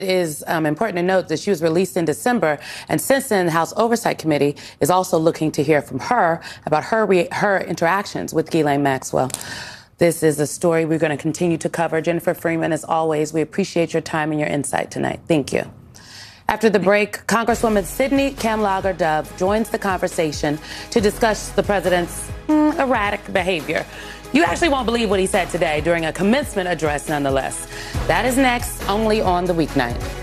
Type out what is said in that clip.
It is important to note that she was released in December, and since then, the House Oversight Committee is also looking to hear from her about her interactions with Ghislaine Maxwell. This is a story we're going to continue to cover. Jennifer Freeman, as always, we appreciate your time and your insight tonight. Thank you. After the break, Congresswoman Sydney Kamlager Dove joins the conversation to discuss the president's erratic behavior. You actually won't believe what he said today during a commencement address, nonetheless. That is next, only on The Weeknight.